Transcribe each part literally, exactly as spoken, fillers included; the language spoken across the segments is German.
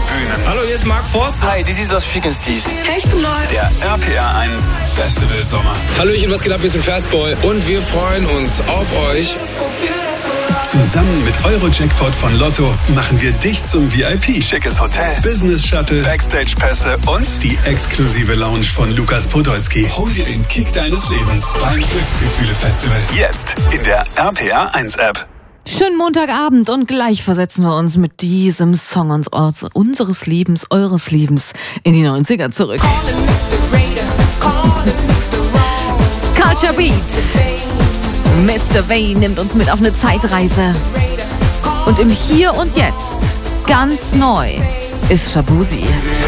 Bühnen. Hallo, hier ist Mark Forster. Hi, this is Los Frequencies. Hey, ich bin Neu. Der R P R eins Festival Sommer. Hallöchen, was geht ab? Wir sind Fastboy und wir freuen uns auf euch. Zusammen mit Euro-Jackpot von Lotto machen wir dich zum V I P. Schickes Hotel, Business Shuttle, Backstage-Pässe und die exklusive Lounge von Lukas Podolski. Hol dir den Kick deines Lebens beim Glücksgefühle-Festival. Jetzt in der R P R eins App. Schönen Montagabend und gleich versetzen wir uns mit diesem Song uns, unseres Lebens, eures Lebens in die neunziger zurück. Culture Beat. Mister Vane nimmt uns mit auf eine Zeitreise. Und im Hier und Jetzt, ganz neu, ist Shaboozey.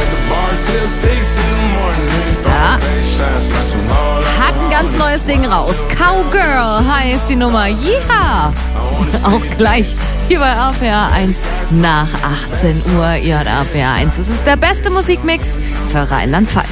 Ja. Hat ein ganz neues Ding raus. Cowgirl heißt die Nummer. Yeah! Auch gleich hier bei R P R eins nach achtzehn Uhr. Ihr hört R P R eins. Es ist der beste Musikmix für Rheinland-Pfalz.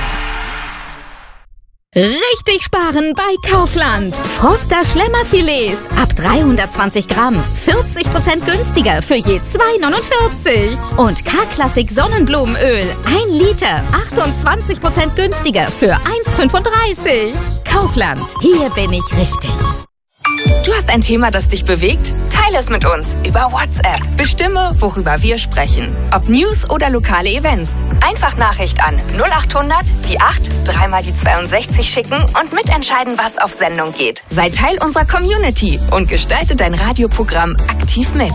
Richtig sparen bei Kaufland. Froster Schlemmerfilets ab dreihundertzwanzig Gramm. vierzig Prozent günstiger für je zwei neunundvierzig. Und K-Klassik Sonnenblumenöl. ein Liter. achtundzwanzig Prozent günstiger für eins fünfunddreißig. Kaufland. Hier bin ich richtig. Du hast ein Thema, das dich bewegt? Teile es mit uns über WhatsApp. Bestimme, worüber wir sprechen. Ob News oder lokale Events. Einfach Nachricht an null achthundert, die acht, dreimal die zweiundsechzig schicken und mitentscheiden, was auf Sendung geht. Sei Teil unserer Community und gestalte dein Radioprogramm aktiv mit.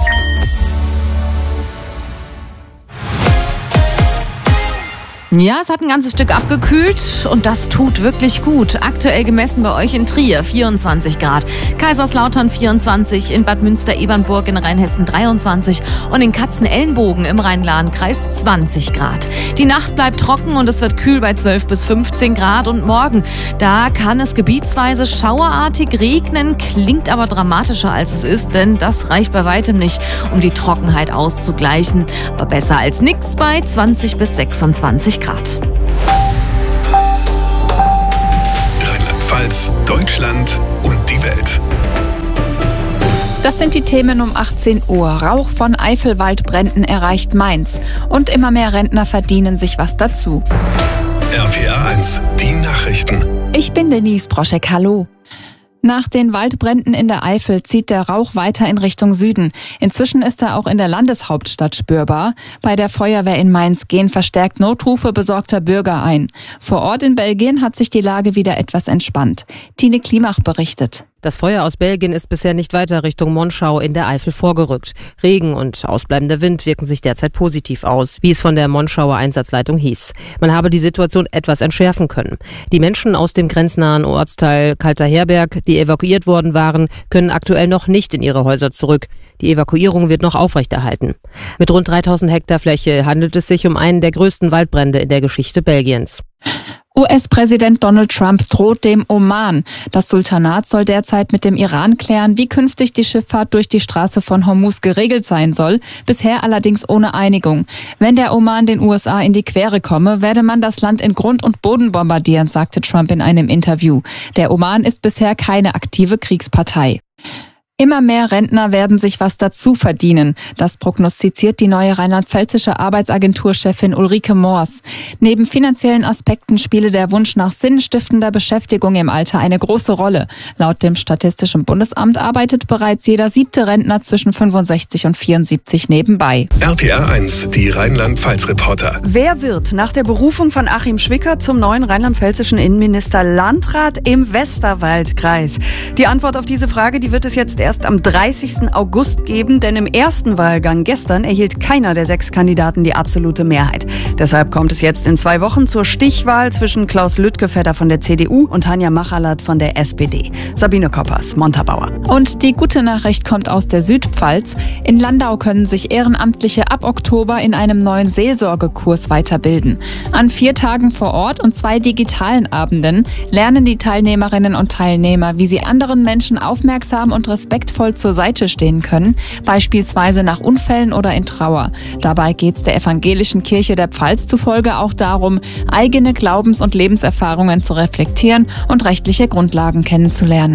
Ja, es hat ein ganzes Stück abgekühlt und das tut wirklich gut. Aktuell gemessen bei euch in Trier vierundzwanzig Grad, Kaiserslautern vierundzwanzig, in Bad Münster-Ebernburg in Rheinhessen dreiundzwanzig und in Katzenelnbogen im Rhein-Lahn-Kreis zwanzig Grad. Die Nacht bleibt trocken und es wird kühl bei zwölf bis fünfzehn Grad und morgen, da kann es gebietsweise schauerartig regnen, klingt aber dramatischer als es ist, denn das reicht bei weitem nicht, um die Trockenheit auszugleichen. Aber besser als nix bei zwanzig bis sechsundzwanzig Grad. Rheinland-Pfalz, Deutschland und die Welt. Das sind die Themen um achtzehn Uhr. Rauch von Eifelwaldbränden erreicht Mainz. Und immer mehr Rentner verdienen sich was dazu. R P R eins, die Nachrichten. Ich bin Denise Broschek, hallo. Nach den Waldbränden in der Eifel zieht der Rauch weiter in Richtung Süden. Inzwischen ist er auch in der Landeshauptstadt spürbar. Bei der Feuerwehr in Mainz gehen verstärkt Notrufe besorgter Bürger ein. Vor Ort in Belgien hat sich die Lage wieder etwas entspannt. Tine Klimach berichtet. Das Feuer aus Belgien ist bisher nicht weiter Richtung Monschau in der Eifel vorgerückt. Regen und ausbleibender Wind wirken sich derzeit positiv aus, wie es von der Monschauer Einsatzleitung hieß. Man habe die Situation etwas entschärfen können. Die Menschen aus dem grenznahen Ortsteil Kalter Herberg, die evakuiert worden waren, können aktuell noch nicht in ihre Häuser zurück. Die Evakuierung wird noch aufrechterhalten. Mit rund dreitausend Hektar Fläche handelt es sich um einen der größten Waldbrände in der Geschichte Belgiens. U S-Präsident Donald Trump droht dem Oman. Das Sultanat soll derzeit mit dem Iran klären, wie künftig die Schifffahrt durch die Straße von Hormuz geregelt sein soll, bisher allerdings ohne Einigung. Wenn der Oman den U S A in die Quere komme, werde man das Land in Grund und Boden bombardieren, sagte Trump in einem Interview. Der Oman ist bisher keine aktive Kriegspartei. Immer mehr Rentner werden sich was dazu verdienen. Das prognostiziert die neue rheinland-pfälzische Arbeitsagenturchefin Ulrike Moors. Neben finanziellen Aspekten spiele der Wunsch nach sinnstiftender Beschäftigung im Alter eine große Rolle. Laut dem Statistischen Bundesamt arbeitet bereits jeder siebte Rentner zwischen fünfundsechzig und vierundsiebzig nebenbei. R P R eins, die Rheinland-Pfalz-Reporter. Wer wird nach der Berufung von Achim Schwicker zum neuen rheinland-pfälzischen Innenminister Landrat im Westerwaldkreis? Die Antwort auf diese Frage, die wird es jetzt erst erst am dreißigsten August geben, denn im ersten Wahlgang gestern erhielt keiner der sechs Kandidaten die absolute Mehrheit. Deshalb kommt es jetzt in zwei Wochen zur Stichwahl zwischen Klaus Lüttgefedder von der C D U und Tanja Machalat von der S P D. Sabine Koppers, Montabaur. Und die gute Nachricht kommt aus der Südpfalz. In Landau können sich Ehrenamtliche ab Oktober in einem neuen Seelsorgekurs weiterbilden. An vier Tagen vor Ort und zwei digitalen Abenden lernen die Teilnehmerinnen und Teilnehmer, wie sie anderen Menschen aufmerksam und respektvoll zur Seite stehen können, beispielsweise nach Unfällen oder in Trauer. Dabei geht es der Evangelischen Kirche der Pfalz zufolge auch darum, eigene Glaubens- und Lebenserfahrungen zu reflektieren und rechtliche Grundlagen kennenzulernen.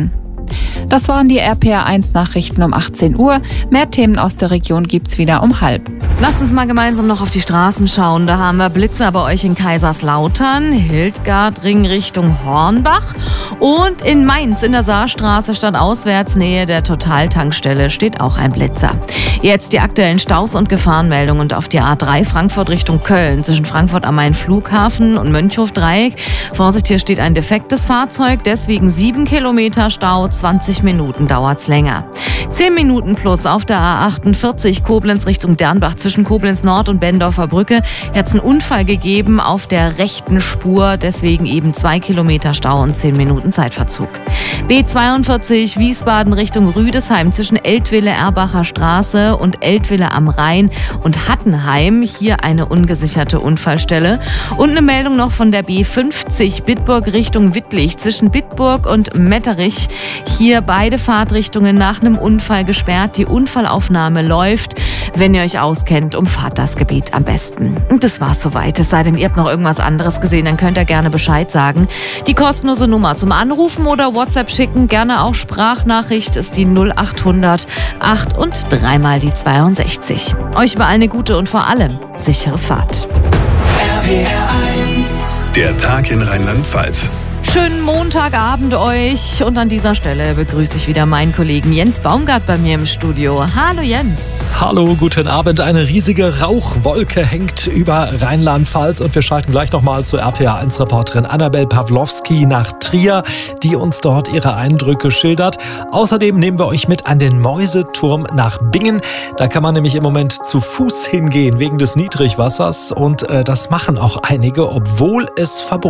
Das waren die R P R eins Nachrichten um achtzehn Uhr. Mehr Themen aus der Region gibt's wieder um halb. Lasst uns mal gemeinsam noch auf die Straßen schauen. Da haben wir Blitzer bei euch in Kaiserslautern, Hildgardring Richtung Hornbach und in Mainz in der Saarstraße stadtauswärts Nähe der Total-Tankstelle steht auch ein Blitzer. Jetzt die aktuellen Staus und Gefahrenmeldungen und auf die A drei Frankfurt Richtung Köln zwischen Frankfurt am Main Flughafen und Mönchhof-Dreieck. Vorsicht, hier steht ein defektes Fahrzeug, deswegen sieben Kilometer Stau, zwanzig Minuten dauert's länger. zehn Minuten plus auf der A achtundvierzig Koblenz Richtung Dernbach zwischen Koblenz Nord und Bendorfer Brücke. Hier hat's einen Unfall gegeben auf der rechten Spur, deswegen eben zwei Kilometer Stau und zehn Minuten Zeitverzug. B zweiundvierzig Wiesbaden Richtung Rüdesheim zwischen Eltville-Erbacher Straße und Eltville am Rhein und Hattenheim. Hier eine ungesicherte Unfallstelle. Und eine Meldung noch von der B fünfzig Bitburg Richtung Wittlich zwischen Bitburg und Metterich. Hier beide Fahrtrichtungen nach einem Unfall gesperrt. Die Unfallaufnahme läuft. Wenn ihr euch auskennt, umfahrt das Gebiet am besten. Und das war's soweit. Es sei denn, ihr habt noch irgendwas anderes gesehen, dann könnt ihr gerne Bescheid sagen. Die kostenlose Nummer zum Anrufen oder WhatsApp schicken, gerne auch Sprachnachricht, ist die null achthundert acht und dreimal die zweiundsechzig. Euch überall eine gute und vor allem sichere Fahrt. R P R eins. Der Tag in Rheinland-Pfalz. Schönen Montagabend euch und an dieser Stelle begrüße ich wieder meinen Kollegen Jens Baumgart bei mir im Studio. Hallo Jens. Hallo, guten Abend. Eine riesige Rauchwolke hängt über Rheinland-Pfalz und wir schalten gleich nochmal zur R P R eins Reporterin Annabel Pawlowski nach Trier, die uns dort ihre Eindrücke schildert. Außerdem nehmen wir euch mit an den Mäuseturm nach Bingen. Da kann man nämlich im Moment zu Fuß hingehen wegen des Niedrigwassers und äh, das machen auch einige, obwohl es verboten ist.